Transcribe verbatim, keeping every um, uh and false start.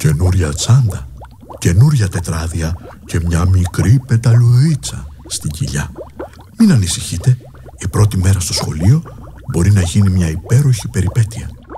καινούρια τσάντα, καινούρια τετράδια και μια μικρή πεταλουδίτσα στην κοιλιά. Μην ανησυχείτε, η πρώτη μέρα στο σχολείο μπορεί να γίνει μια υπέροχη περιπέτεια.